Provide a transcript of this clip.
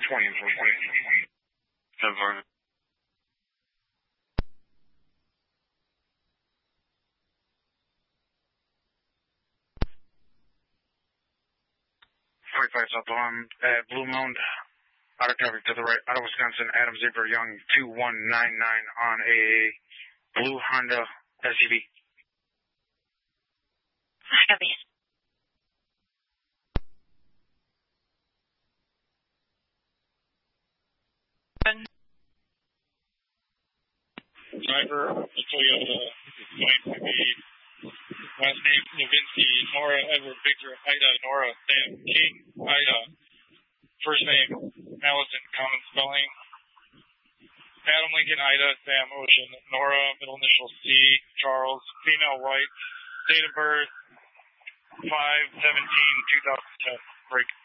10-4. South Alarm at Blue Mound. Auto traffic to the right, out of Wisconsin, Adam Zebra Young 2199 on a blue Honda SUV. Heavy. Driver, the Toyota, going to be last name Novinsky, Nora Edward Victor, Ida, Nora Sam King, Ida, first name Allison, common spelling, Adam Lincoln, Ida, Sam Ocean, Nora, middle initial C, Charles, female white, date of birth 5/17/2010, break.